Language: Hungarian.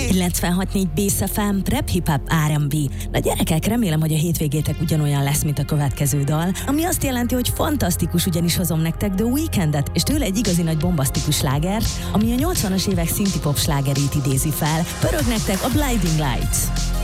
96.4 Bass FM, Rap Hip Hop R&B. Na gyerekek, remélem, hogy a hétvégétek ugyanolyan lesz, mint a következő dal, ami azt jelenti, hogy fantasztikus, ugyanis hozom nektek The Weekndet, és tőle egy igazi nagy bombasztikus slágert, ami a 80-as évek szinti pop slágerét idézi fel. Pörög nektek a Blinding Lights.